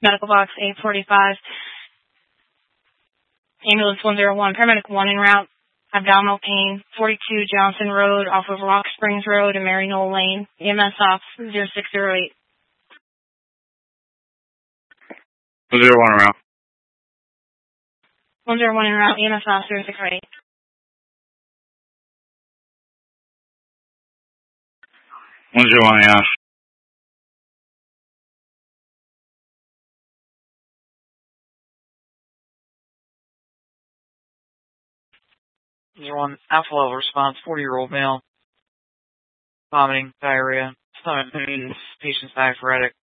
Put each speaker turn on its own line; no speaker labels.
Medical box 845. Ambulance 101. Paramedic 1 en route. Abdominal pain. 42 Johnson Road off of Rock Springs Road and Mary Knoll Lane. EMS off 0608.
101 en route.
101 en route. EMS off 0608.
101 off.
One Alpha level response, 40-year-old male, vomiting, diarrhea, stomach pain, patient's diaphoretic,